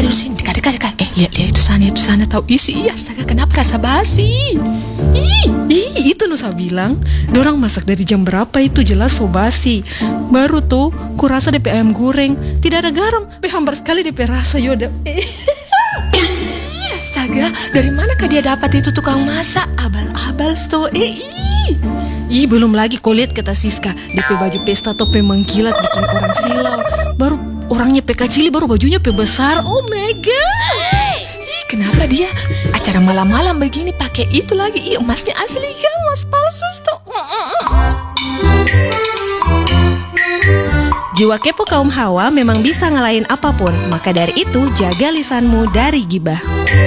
dulu sini, dekat. Lihat itu sana tahu isi. Astaga, kenapa rasa basi? Itu loh saya bilang, dorang masak dari jam berapa itu jelas so basi. Baru tuh, kurasa DP ayam goreng tidak ada garam, hambar sekali DP rasa Yoda. Astaga, dari manakah dia dapat itu tukang masak? Abal-abal sto. Belum lagi kau lihat kata Siska, DP baju pesta tope mengkilat bikin orang silau. Baru orangnya PK Cili, baru bajunya besar. Oh my god. Kenapa dia acara malam-malam begini pakai itu lagi? Emasnya asli kan, emas palsu sto. Jiwa kepo kaum Hawa memang bisa ngalahin apapun. Maka dari itu, jaga lisanmu dari gibah.